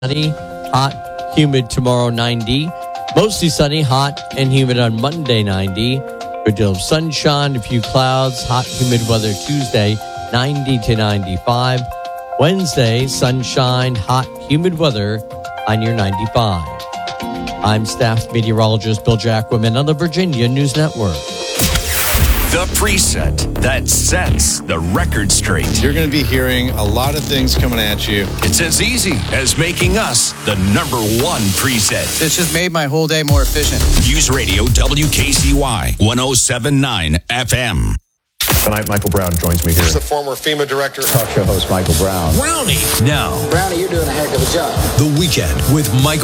sunny, hot, humid tomorrow, 90. Mostly sunny, hot, and humid on Monday, 90. Good deal of sunshine, a few clouds, hot, humid weather Tuesday, 90 to 95. Wednesday, sunshine, hot, humid weather on your 95. I'm staff meteorologist Bill Jacquemin on the Virginia News Network. The preset that sets the record straight. You're going to be hearing a lot of things coming at you. It's as easy as making us the number one preset. It's just made my whole day more efficient. News Radio WKCY 107.9 FM. Tonight, Michael Brown joins me here. He's the former FEMA director. Talk show host Michael Brown. Brownie. Now, Brownie, you're doing a heck of a job. The Weekend with Michael